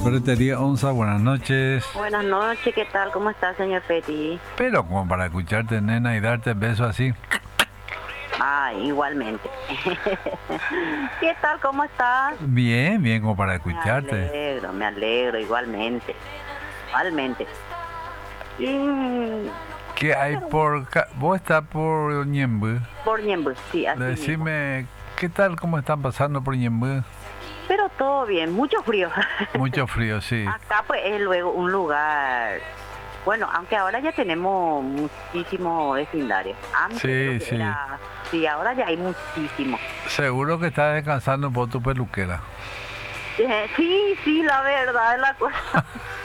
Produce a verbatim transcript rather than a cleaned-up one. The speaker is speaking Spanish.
Ferretería Onza, buenas noches. Buenas noches, ¿qué tal? ¿Cómo está, señor Petty? Pero como para escucharte, nena, y darte besos así. Ah, igualmente. ¿Qué tal? ¿Cómo estás? Bien, bien, como para Me escucharte. alegro, me alegro, igualmente. Igualmente. Y ¿Qué hay por... ca- Vos estás por Ñemby. por Ñemby, sí, así mismo. Decime, ¿qué tal? ¿Cómo están pasando por Ñemby? Pero todo bien, mucho frío. Mucho frío, sí. Acá pues es luego un lugar... Bueno, aunque ahora ya tenemos muchísimo vecindario. Antes Sí, creo que sí. era- sí, ahora ya hay muchísimo. Seguro que estás descansando por tu peluquera. Eh, sí, sí, la verdad es la cosa.